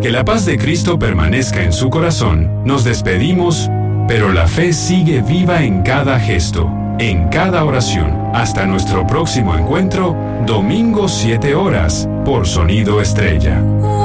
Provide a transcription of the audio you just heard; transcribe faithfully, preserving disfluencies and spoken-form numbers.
Que la paz de Cristo permanezca en su corazón. Nos despedimos, pero la fe sigue viva en cada gesto, en cada oración. Hasta nuestro próximo encuentro, domingo siete horas, por Sonido Estrella.